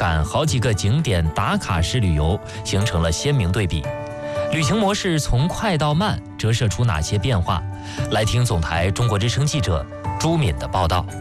赶好几个景点打卡式旅游，形成了鲜明对比。旅行模式从快到慢折射出哪些变化？来听总台中国之声记者朱敏的报道。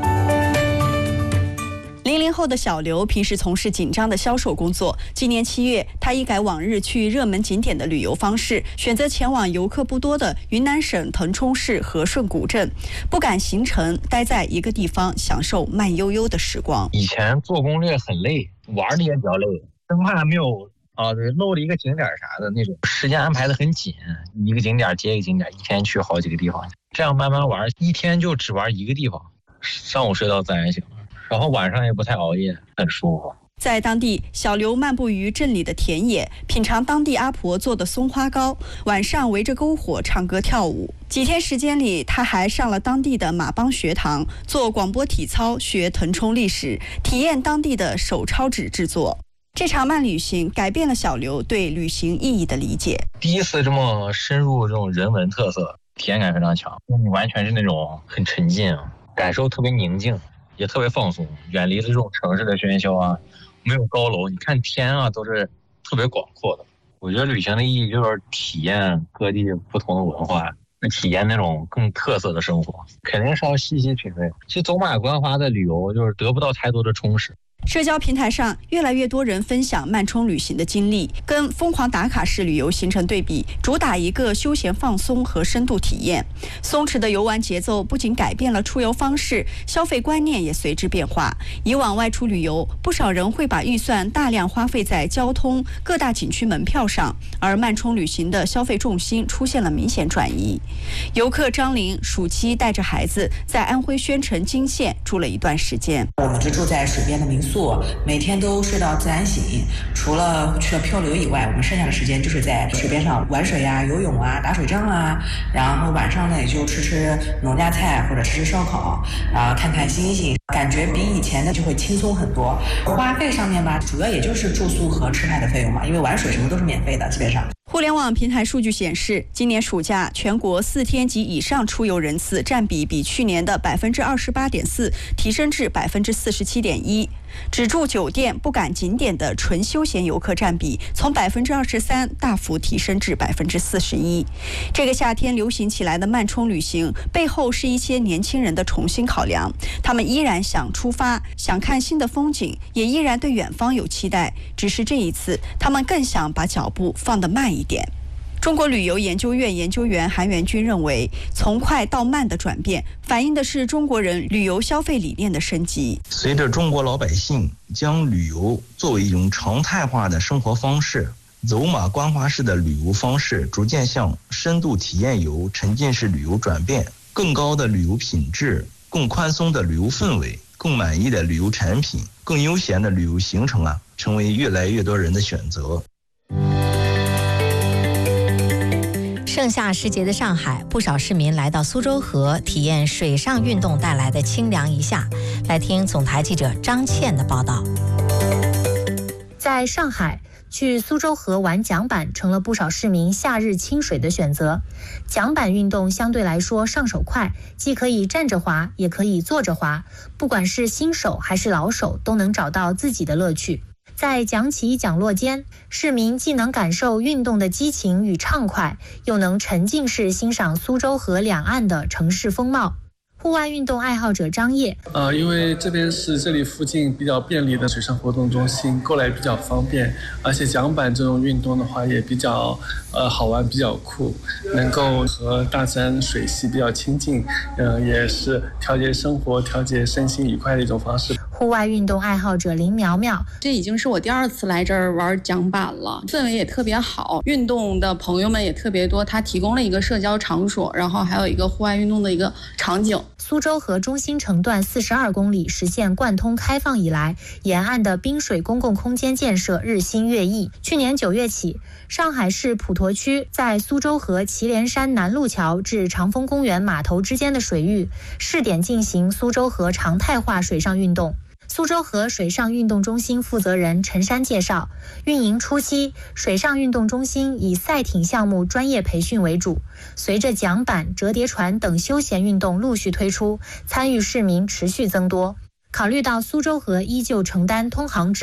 00后的小刘平时从事紧张的销售工作，今年7月，他一改往日去热门景点的旅游方式，选择前往游客不多的云南省腾冲市和顺古镇，不赶行程，待在一个地方享受慢悠悠的时光。 以前做攻略很累，玩的也比较累，生怕没有漏了一个景点啥的那种，时间安排的很紧，一个景点接一个景点，一天去好几个地方，这样慢慢玩，一天就只玩一个地方，上午睡到自然醒，然后晚上也不太熬夜，很舒服。 在当地，小刘漫步于镇里的田野，品尝当地阿婆做的松花糕，晚上围着篝火唱歌跳舞。几天时间里，他还上了当地的马帮学堂，做广播体操，学腾冲历史，体验当地的手抄纸制作。这场慢旅行改变了小刘对旅行意义的理解。 第一次这么深入这种人文特色，体验感非常强，完全是那种很沉浸，感受特别宁静，也特别放松，远离了这种城市的喧嚣啊，没有高楼，你看天啊都是特别广阔的。我觉得旅行的意义就是体验各地不同的文化，体验那种更特色的生活，肯定是要细细品味。其实走马观花的旅游就是得不到太多的充实。 社交平台上，越来越多人分享慢冲旅行的经历，跟疯狂打卡式旅游形成对比，主打一个休闲放松和深度体验。松弛的游玩节奏不仅改变了出游方式，消费观念也随之变化。以往外出旅游，不少人会把预算大量花费在交通、各大景区门票上，而慢冲旅行的消费重心出现了明显转移。游客张玲暑期带着孩子在安徽宣城金县住了一段时间。 我们就住在水边的民宿，每天都睡到自然醒，除了去了漂流以外，我们剩下的时间就是在水边上玩水啊、游泳啊、打水仗啊，然后晚上呢也就吃农家菜或者吃烧烤啊，看看星星，感觉比以前的就会轻松很多。花费上面吧，主要也就是住宿和吃饭的费用嘛，因为玩水什么都是免费的，基本上。 互联网平台数据显示，今年暑假全国4天及以上出游人次占比去年的28.4%提升至47.1%。只住酒店不赶景点的纯休闲游客占比从23%大幅提升至41%。这个夏天流行起来的慢冲旅行背后是一些年轻人的重新考量，他们依然想出发，想看新的风景，也依然对远方有期待，只是这一次他们更想把脚步放得慢一点。中国旅游研究院研究员韩元军认为，从快到慢的转变反映的是中国人旅游消费理念的升级。 随着中国老百姓将旅游作为一种常态化的生活方式，走马观花式的旅游方式逐渐向深度体验游、沉浸式旅游转变，更高的旅游品质、更宽松的旅游氛围、更满意的旅游产品、更悠闲的旅游行程成为越来越多人的选择。 盛夏时节的上海，不少市民来到苏州河体验水上运动带来的清凉一夏。来听总台记者张倩的报道。 在上海，去苏州河玩桨板成了不少市民夏日清水的选择。桨板运动相对来说上手快，既可以站着滑，也可以坐着滑，不管是新手还是老手，都能找到自己的乐趣。在桨起桨落间，市民既能感受运动的激情与畅快，又能沉浸式欣赏苏州河两岸的城市风貌。户外运动爱好者张烨， 因为这边是这里附近比较便利的水上活动中心，过来比较方便，而且桨板这种运动的话也比较好玩，比较酷，能够和大自然水系比较亲近，也是调节生活、调节身心愉快的一种方式。 户外运动爱好者林苗苗， 这已经是我第2次来这儿玩桨板了，氛围也特别好，运动的朋友们也特别多，它提供了一个社交场所，然后还有一个户外运动的一个场景。 苏州河中心城段42公里实现贯通开放以来，沿岸的滨水公共空间建设日新月异。去年9月起，上海市普陀区在苏州河祁连山南路桥至长风公园码头之间的水域试点进行苏州河常态化水上运动。苏州河水上运动中心负责人陈山介绍，运营初期，水上运动中心以赛艇项目专业培训为主，随着桨板、折叠船等休闲运动陆续推出，参与市民持续增多。考虑到苏州河依旧承担通航职